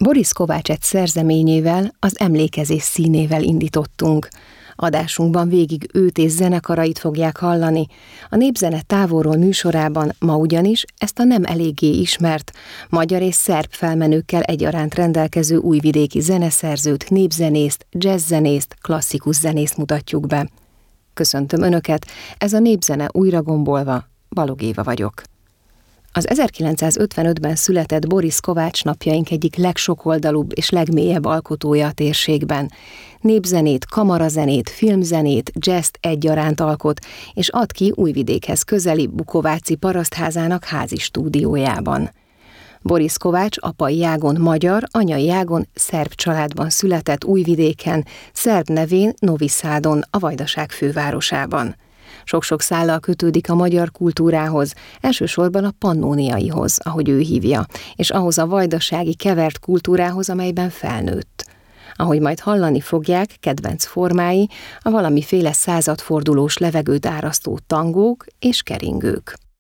Boris Kovács egy szerzeményével, az Emlékezés színével indítottunk. Adásunkban végig őt és zenekarait fogják hallani. A Népzene távolról műsorában ma ugyanis ezt a nem eléggé ismert, magyar és szerb felmenőkkel egyaránt rendelkező újvidéki zeneszerzőt, népzenészt, jazzzenészt, klasszikus zenészt mutatjuk be. Köszöntöm Önöket, ez a Népzene újra gombolva, Balog Éva vagyok. Az 1955-ben született Boris Kovács napjaink egyik legsokoldalúbb és legmélyebb alkotója a térségben. Népzenét, kamarazenét, filmzenét, jazzt egyaránt alkot, és ad ki Újvidékhez közeli Bukováci parasztházának házi stúdiójában. Boris Kovács apai ágon magyar, anyai ágon szerb családban született Újvidéken, szerb nevén Novi Sadon, a Vajdaság fővárosában. Sok-sok szállal kötődik a magyar kultúrához, elsősorban a pannóniaihoz, ahogy ő hívja, és ahhoz a vajdasági kevert kultúrához, amelyben felnőtt. Ahogy majd hallani fogják, kedvenc formái a valamiféle századfordulós levegőt árasztó tangók és keringők.